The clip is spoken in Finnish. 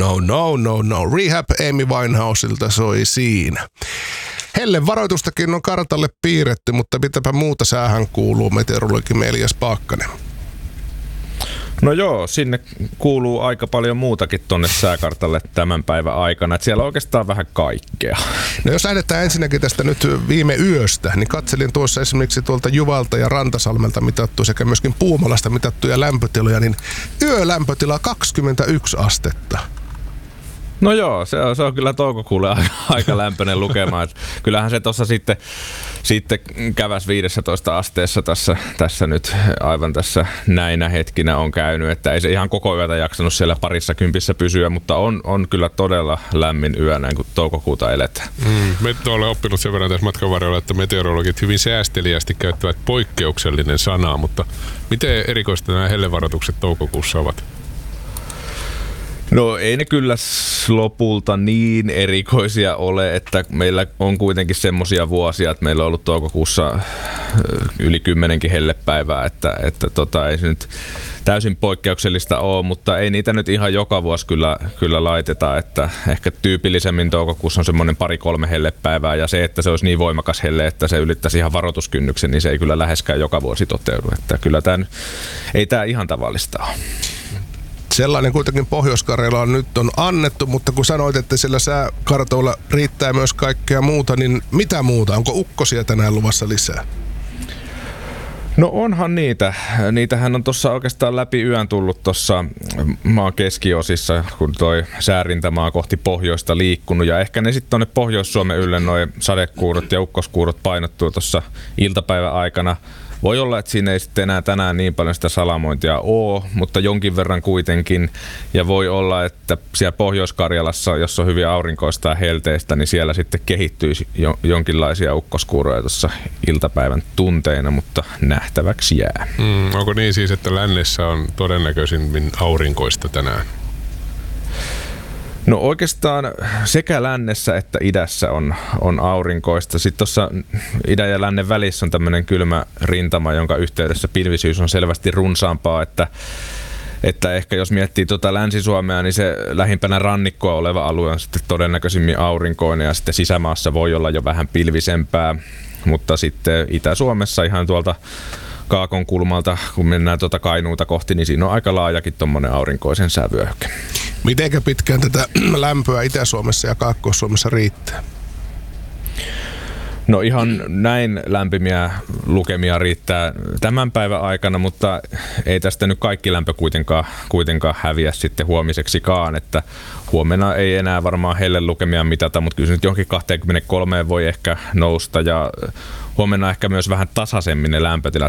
No. Rehab Amy Winehouselta soi siinä. Hellen varoitustakin on kartalle piirretty, mutta mitäpä muuta säähän kuuluu, meteorologi Elias Paakkanen? No joo, sinne kuuluu aika paljon muutakin tonne sääkartalle tämän päivän aikana. Et siellä on oikeastaan vähän kaikkea. No jos lähdetään ensinnäkin tästä nyt viime yöstä, niin katselin tuossa esimerkiksi tuolta Juvalta ja Rantasalmelta mitattu sekä myöskin Puumalasta mitattuja lämpötiloja, niin yölämpötila 21 astetta. No joo, se on kyllä toukokuulle aika lämpöinen lukema. Kyllähän se tuossa sitten käväs 15 asteessa tässä nyt aivan tässä näinä hetkinä on käynyt, että ei se ihan koko yötä jaksanut siellä parissa kympissä pysyä, mutta on kyllä todella lämmin yö näin kun toukokuuta eletään. Me olen oppinut sen verran tässä matkan varrella, että meteorologit hyvin säästeliästi käyttävät poikkeuksellinen sanaa, mutta miten erikoista nämä hellevaroitukset toukokuussa ovat? No ei ne kyllä lopulta niin erikoisia ole, että meillä on kuitenkin semmoisia vuosia, että meillä on ollut toukokuussa yli 10 hellepäivää, että ei se nyt täysin poikkeuksellista ole, mutta ei niitä nyt ihan joka vuosi kyllä laiteta, että ehkä tyypillisemmin toukokuussa on semmoinen 2-3 hellepäivää ja se, että se olisi niin voimakas helle, että se ylittäisi ihan varoituskynnyksen, niin se ei kyllä läheskään joka vuosi toteudu, että kyllä ei tämä ihan tavallista ole. Sellainen kuitenkin Pohjois-Karjalaan nyt on annettu, mutta kun sanoit, että sillä sääkartoilla riittää myös kaikkea muuta, niin mitä muuta? Onko ukkosia tänään luvassa lisää? No onhan niitä. Niitähän on tuossa oikeastaan läpi yön tullut tuossa maan keskiosissa, kun toi säärintämaa kohti pohjoista liikkunut. Ja ehkä ne sitten tuonne Pohjois-Suomen ylle noi sadekuurot ja ukkoskuurot painottuu tuossa iltapäivän aikana. Voi olla, että siinä ei sitten enää tänään niin paljon sitä salamointia ole, mutta jonkin verran kuitenkin. Ja voi olla, että siellä Pohjois-Karjalassa, jos on hyvin aurinkoista ja helteistä, niin siellä sitten kehittyisi jonkinlaisia ukkoskuuroja tuossa iltapäivän tunteina, mutta nähtäväksi jää. Onko niin siis, että lännessä on todennäköisimmin aurinkoista tänään? No oikeastaan sekä lännessä että idässä on aurinkoista. Sitten tuossa idän ja lännen välissä on tämmöinen kylmä rintama, jonka yhteydessä pilvisyys on selvästi runsaampaa, että ehkä jos miettii Länsi-Suomea, niin se lähimpänä rannikkoa oleva alue on sitten todennäköisimmin aurinkoinen ja sitten sisämaassa voi olla jo vähän pilvisempää, mutta sitten Itä-Suomessa ihan tuolta Kaakon kulmalta, kun mennään Kainuuta kohti, niin siinä on aika laajakin tommonen aurinkoisen säävyöhyke. Mitenkä pitkään tätä lämpöä Itä-Suomessa ja Kaakkois-Suomessa riittää? No ihan näin lämpimiä lukemia riittää tämän päivän aikana, mutta ei tästä nyt kaikki lämpö kuitenkaan häviä sitten huomiseksikaan, että huomenna ei enää varmaan helle lukemia mitata, mutta kyllä se nyt johonkin 23 voi ehkä nousta ja huomenna ehkä myös vähän tasaisemmin ne lämpötilat.